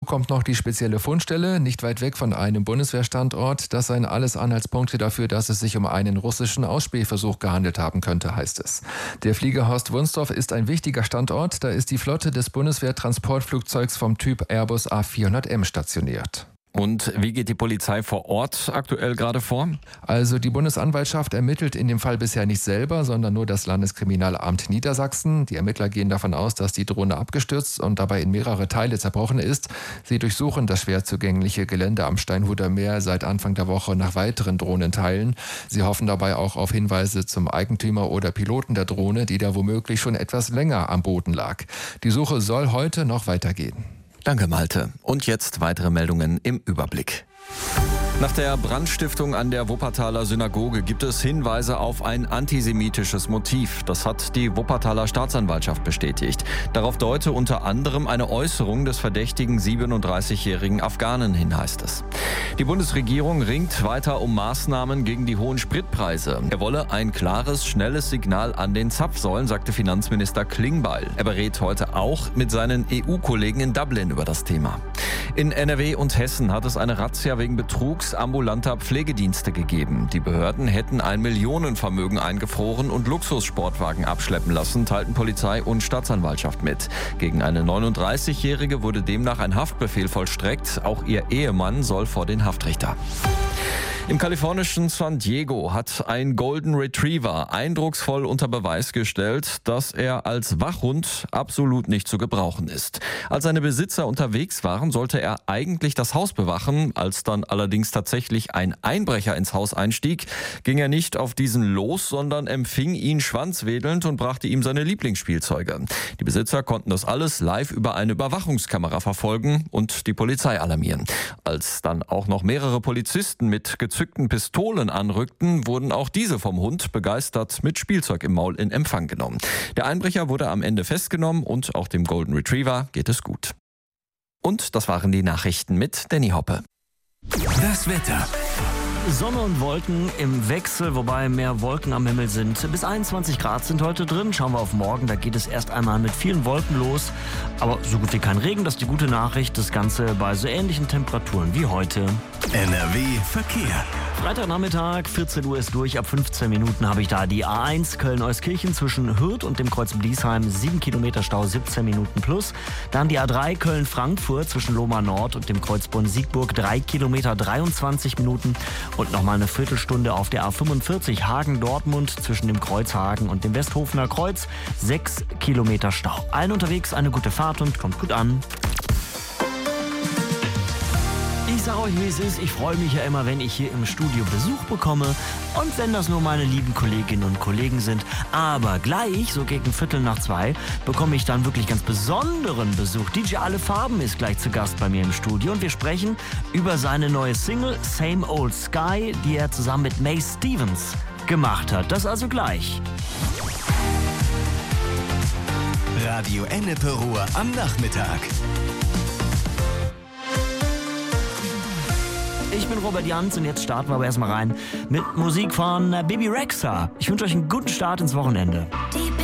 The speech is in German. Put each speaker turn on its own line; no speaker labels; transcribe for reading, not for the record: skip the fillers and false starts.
kommt noch die spezielle Fundstelle, nicht weit weg von einem Bundeswehrstandort. Das seien alles Anhaltspunkte dafür, dass es sich um einen russischen Ausspähversuch gehandelt haben könnte, heißt es. Der Flieger Horst Wunstorf ist ein wichtiger Standort. Da ist die Flotte des Bundeswehr-Transportflugzeugs vom Typ Airbus A400M stationiert.
Und wie geht die Polizei vor Ort aktuell gerade vor?
Also die Bundesanwaltschaft ermittelt in dem Fall bisher nicht selber, sondern nur das Landeskriminalamt Niedersachsen. Die Ermittler gehen davon aus, dass die Drohne abgestürzt und dabei in mehrere Teile zerbrochen ist. Sie durchsuchen das schwer zugängliche Gelände am Steinhuder Meer seit Anfang der Woche nach weiteren Drohnenteilen. Sie hoffen dabei auch auf Hinweise zum Eigentümer oder Piloten der Drohne, die da womöglich schon etwas länger am Boden lag. Die Suche soll heute noch weitergehen.
Danke, Malte. Und jetzt weitere Meldungen im Überblick. Nach der Brandstiftung an der Wuppertaler Synagoge gibt es Hinweise auf ein antisemitisches Motiv. Das hat die Wuppertaler Staatsanwaltschaft bestätigt. Darauf deute unter anderem eine Äußerung des verdächtigen 37-jährigen Afghanen hin, heißt es. Die Bundesregierung ringt weiter um Maßnahmen gegen die hohen Spritpreise. Er wolle ein klares, schnelles Signal an den Zapfsäulen, sagte Finanzminister Klingbeil. Er berät heute auch mit seinen EU-Kollegen in Dublin über das Thema. In NRW und Hessen hat es eine Razzia wegen Betrugs ambulanter Pflegedienste gegeben. Die Behörden hätten ein Millionenvermögen eingefroren und Luxussportwagen abschleppen lassen, teilten Polizei und Staatsanwaltschaft mit. Gegen eine 39-Jährige wurde demnach ein Haftbefehl vollstreckt. Auch ihr Ehemann soll vor den Haftrichter. Im kalifornischen San Diego hat ein Golden Retriever eindrucksvoll unter Beweis gestellt, dass er als Wachhund absolut nicht zu gebrauchen ist. Als seine Besitzer unterwegs waren, sollte er eigentlich das Haus bewachen. Als dann allerdings tatsächlich ein Einbrecher ins Haus einstieg, ging er nicht auf diesen los, sondern empfing ihn schwanzwedelnd und brachte ihm seine Lieblingsspielzeuge. Die Besitzer konnten das alles live über eine Überwachungskamera verfolgen und die Polizei alarmieren. Als dann auch noch mehrere Polizisten mit gezückten Pistolen anrückten, wurden auch diese vom Hund begeistert mit Spielzeug im Maul in Empfang genommen. Der Einbrecher wurde am Ende festgenommen und auch dem Golden Retriever geht es gut. Und das waren die Nachrichten mit Danny Hoppe.
Das Wetter.
Sonne und Wolken im Wechsel, wobei mehr Wolken am Himmel sind. Bis 21 Grad sind heute drin. Schauen wir auf morgen, da geht es erst einmal mit vielen Wolken los. Aber so gut wie kein Regen, das ist die gute Nachricht. Das Ganze bei so ähnlichen Temperaturen wie heute.
NRW Verkehr.
Freitagnachmittag, 14 Uhr ist durch. Ab 15 Minuten habe ich da die A1 Köln-Euskirchen zwischen Hürth und dem Kreuz Bliesheim. 7 Kilometer Stau, 17 Minuten plus. Dann die A3 Köln-Frankfurt zwischen Lohmar Nord und dem Kreuzbund Siegburg. 3 Kilometer, 23 Minuten. Und nochmal eine Viertelstunde auf der A45 Hagen-Dortmund zwischen dem Kreuzhagen und dem Westhofener Kreuz. 6 Kilometer Stau. Allen unterwegs eine gute Fahrt und kommt gut an. Ich sage euch, wie es ist. Ich freue mich ja immer, wenn ich hier im Studio Besuch bekomme. Und wenn das nur meine lieben Kolleginnen und Kollegen sind. Aber gleich, so gegen 1:15, bekomme ich dann wirklich ganz besonderen Besuch. DJ Alle Farben ist gleich zu Gast bei mir im Studio. Und wir sprechen über seine neue Single Same Old Sky, die er zusammen mit May Stevens gemacht hat. Das also gleich.
Radio Ennepe Ruhr am Nachmittag.
Ich bin Robert Jans und jetzt starten wir aber erstmal rein mit Musik von Bibi Rexha. Ich wünsche euch einen guten Start ins Wochenende.